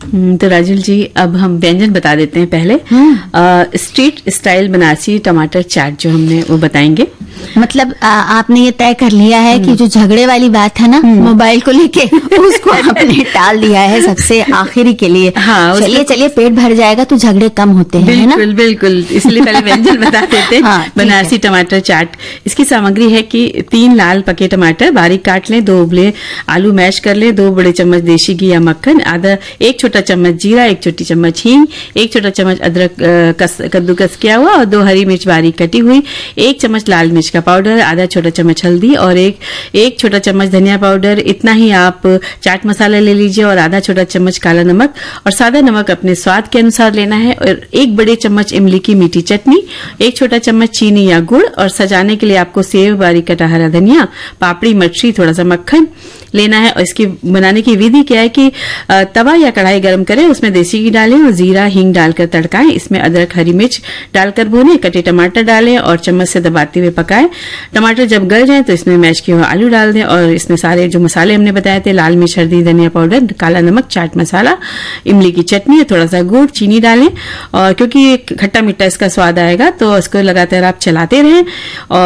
तो राजुल जी, अब हम व्यंजन बता देते हैं पहले। स्ट्रीट स्टाइल बनारसी टमाटर चाट जो हमने वो बताएंगे। मतलब आपने ये तय कर लिया है कि जो झगड़े वाली बात है ना मोबाइल को लेके, उसको आपने टाल दिया है सबसे आखिरी के लिए। हाँ, चलिए पेट भर जाएगा तो झगड़े कम होते हैं, है ना? बिल्कुल, इसलिए पहले व्यंजन बता देते हैं। हाँ, बनारसी टमाटर चाट। इसकी सामग्री है कि 3 लाल पके टमाटर बारीक काट लें, 2 उबले आलू मैश कर लें, 2 बड़े चम्मच देशी घी या मक्खन, आधा 1 छोटा चम्मच जीरा, 1 छोटी चम्मच हींग, 1 छोटा चम्मच अदरक कद्दूकस किया हुआ और 2 हरी मिर्च बारीक कटी हुई, 1 चम्मच लाल मिर्च का पाउडर, आधा छोटा चम्मच हल्दी और एक छोटा चम्मच धनिया पाउडर। इतना ही आप चाट मसाला ले लीजिए और आधा छोटा चम्मच काला नमक और सादा नमक अपने स्वाद के अनुसार लेना है, और 1 बड़े चम्मच इमली की मीठी चटनी, 1 छोटा चम्मच चीनी या गुड़, और सजाने के लिए आपको सेव, बारीक कटा हरा धनिया, पापड़ी, मछली, थोड़ा सा मक्खन लेना है। और इसकी बनाने की विधि क्या है कि तवा या कढ़ाई गर्म करें, उसमें देसी घी डालें और जीरा हींग डालकर तड़काएं। इसमें अदरक हरी मिर्च डालकर भूनें, कटे टमाटर डालें और चम्मच से दबाते हुए पकाएं। टमाटर जब गल जाए तो इसमें मैश किए हुए आलू डाल दें और इसमें सारे जो मसाले हमने बताए थे, लाल मिर्च, हल्दी, धनिया पाउडर, काला नमक, चाट मसाला, इमली की चटनी, थोड़ा सा गुड़, चीनी डालें। और क्योंकि खट्टा मीठा इसका स्वाद आएगा तो इसको लगातार आप चलाते रहें। और